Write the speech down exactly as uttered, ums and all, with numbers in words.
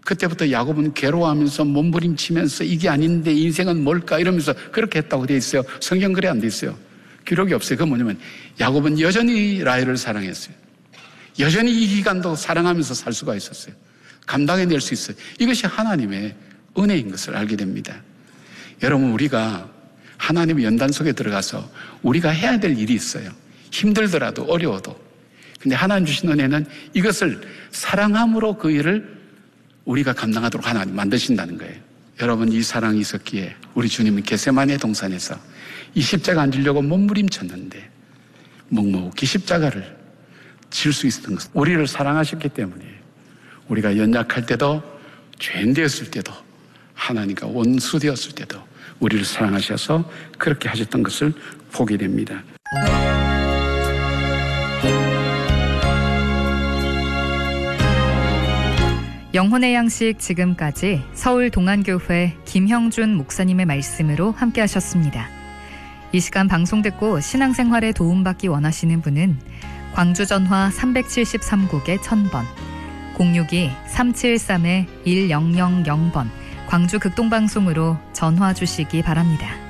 그때부터 야곱은 괴로워하면서 몸부림치면서 이게 아닌데 인생은 뭘까 이러면서 그렇게 했다고 돼 있어요. 성경 그래 안 돼 있어요. 기록이 없어요. 그건 뭐냐면 야곱은 여전히 라헬을 사랑했어요. 여전히 이 기간도 사랑하면서 살 수가 있었어요. 감당해낼 수 있어요. 이것이 하나님의 은혜인 것을 알게 됩니다. 여러분, 우리가 하나님의 연단 속에 들어가서 우리가 해야 될 일이 있어요. 힘들더라도 어려워도. 근데 하나님 주신 은혜는 이것을 사랑함으로 그 일을 우리가 감당하도록 하나님 만드신다는 거예요. 여러분, 이 사랑이 있었기에 우리 주님은 겟세마네 동산에서 이 십자가 안 지려고 몸부림쳤는데 묵묵히 십자가를 질 수 있었던 것은 우리를 사랑하셨기 때문에 우리가 연약할 때도 죄인 되었을 때도 하나님과 원수 되었을 때도 우리를 사랑하셔서 그렇게 하셨던 것을 보게 됩니다. 영혼의 양식 지금까지 서울동안교회 김형준 목사님의 말씀으로 함께 하셨습니다. 이 시간 방송 듣고 신앙생활에 도움받기 원하시는 분은 광주 전화 삼칠삼 국에 천 번, 공육이 삼칠삼 일공공공 번 광주 극동방송으로 전화 주시기 바랍니다.